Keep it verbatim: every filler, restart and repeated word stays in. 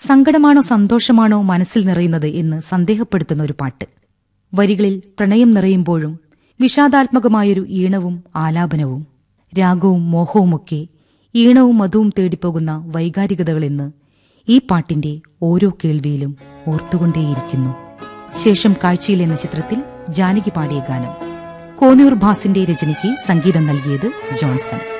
സങ്കടമാണോ സന്തോഷമാണോ മനസ്സിൽ നിറയുന്നത് എന്ന് സന്ദേഹപ്പെടുത്തുന്ന ഒരു പാട്ട്. വരികളിൽ പ്രണയം നിറയുമ്പോഴും വിഷാദാത്മകമായൊരു ഈണവും ആലാപനവും, രാഗവും മോഹവുമൊക്കെ ഈണവും മധുവും തേടിപ്പോകുന്ന വൈകാരികതകളെന്ന് ഈ പാട്ടിന്റെ ഓരോ കേൾവിയിലും ഓർത്തുകൊണ്ടേയിരിക്കുന്നു. ശേഷം കാഴ്ചയിൽ എന്ന ചിത്രത്തിൽ ജാനകി പാടിയ ഗാനം. കോന്നിയൂർ ഭാസിന്റെ രചനയ്ക്ക് സംഗീതം നൽകിയത് ജോൺസൺ.